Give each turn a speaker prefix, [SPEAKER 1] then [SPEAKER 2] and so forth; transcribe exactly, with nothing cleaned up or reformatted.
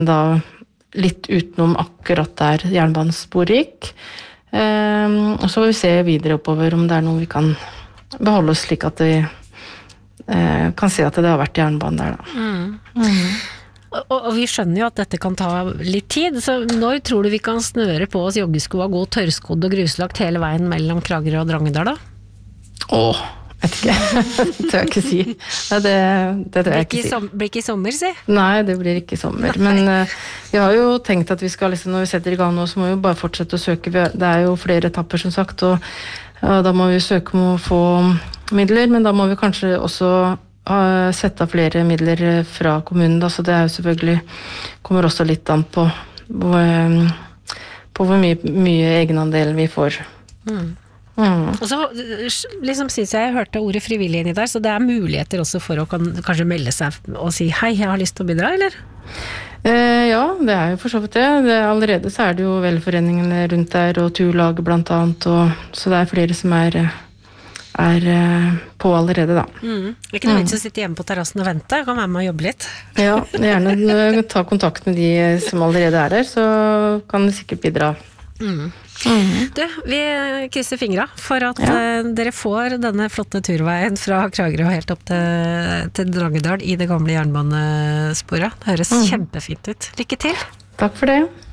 [SPEAKER 1] da litt utenom akkurat der jernbanesporet gikk. Eh, og så får vi se videre oppover om det er noe vi kan beholde oss slik at vi eh, kan se at det har vært jernbane der da.
[SPEAKER 2] Mm.
[SPEAKER 1] Mm.
[SPEAKER 2] Og, og vi skjønner jo at dette kan ta litt tid, så når tror du vi kan snøre på oss joggesko og gå tørrskodd og gruslagt hele veien mellom Kragerø og Drangedal da?
[SPEAKER 1] Åh, vet ikke. Det tør jeg ikke si. Ja, det, det tør jeg ikke si.
[SPEAKER 2] Blir ikke i sommer, si?
[SPEAKER 1] Nei, det blir ikke i sommer. Men uh, vi har jo tenkt at vi skal, liksom, når vi setter i gang nå, så må vi jo bare fortsette å søke. Det er jo flere etapper, som sagt, og ja, da må vi søke om å få midler, men da må vi kanskje også uh, sette av flere midler fra kommunen, da, så det er jo selvfølgelig, kommer også litt an på, på, um, på hvor mye, mye egenandel vi får.
[SPEAKER 2] Mm.
[SPEAKER 1] Mm.
[SPEAKER 2] Og så liksom synes jeg jeg hørte ordet frivillig inni der, så det er muligheter også for å kan, kanskje melde seg og si hei, jeg har lyst til å bidra, eller?
[SPEAKER 1] Eh, ja, det er jo for så vidt det. det allerede så er det jo velforeningene rundt der og turlaget blant annet, og, så det er flere som er, er på allerede da.
[SPEAKER 2] Mm. Det er ikke noe vits å sitte hjemme på terrassen og vente, jeg kan være med og jobbe litt.
[SPEAKER 1] Ja, gjerne ta kontakt med de som allerede er der, så kan de sikkert bidra.
[SPEAKER 2] Mm. Mm. Du, vi krysser fingra for at ja. uh, dere får denne flotte turveien fra Kragerø og helt opp til, til Drangedal i det gamle jernbanesporet. Det høres mm. kjempefint ut. Lykke til!
[SPEAKER 1] Takk for det!